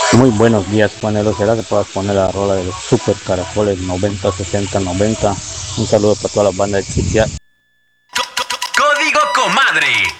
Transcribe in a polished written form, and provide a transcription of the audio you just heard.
Muy buenos días, Juanelo. ¿Será que puedas poner la rola de los Super Caracoles 90 60 90? Un saludo para toda la banda de Chichia. Código Comadre.